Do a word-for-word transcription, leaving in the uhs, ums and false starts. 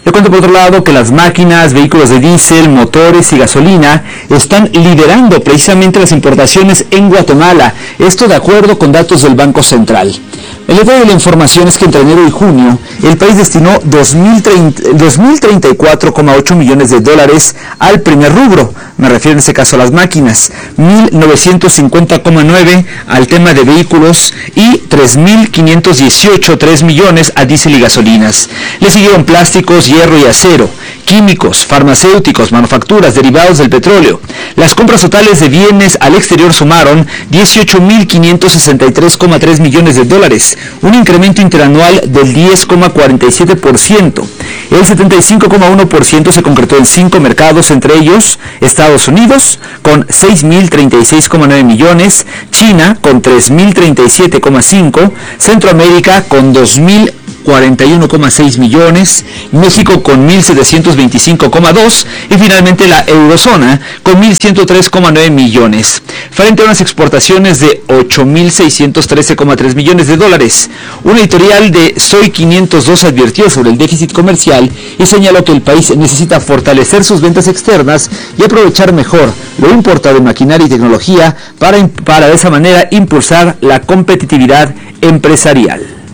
Le cuento por otro lado que las máquinas, vehículos de diésel, motores y gasolina están liderando precisamente las importaciones en Guatemala, esto de acuerdo con datos del Banco Central. El detalle de la información es que entre enero y junio el país destinó dos mil treinta y cuatro coma ocho millones de dólares al primer rubro, me refiero en este caso a las máquinas, mil novecientos cincuenta coma nueve al tema de vehículos y tres mil quinientos dieciocho coma tres millones a diésel y gasolinas. Le siguieron plásticos, hierro y acero, químicos, farmacéuticos, manufacturas, derivados del petróleo. Las compras totales de bienes al exterior sumaron dieciocho mil quinientos sesenta y tres coma tres millones de dólares, un incremento interanual del diez coma cuarenta y siete por ciento. El setenta y cinco coma uno por ciento se concretó en cinco mercados, entre ellos Estados Unidos con seis mil treinta y seis coma nueve millones, China con tres mil treinta y siete coma cinco, Centroamérica con dos mil cuarenta y uno coma seis millones, México con mil setecientos veinticinco coma dos y finalmente la eurozona con mil ciento tres coma nueve millones, frente a unas exportaciones de ocho mil seiscientos trece coma tres millones de dólares. Un editorial de Soy quinientos dos advirtió sobre el déficit comercial y señaló que el país necesita fortalecer sus ventas externas y aprovechar mejor lo importado en maquinaria y tecnología para, para de esa manera impulsar la competitividad empresarial.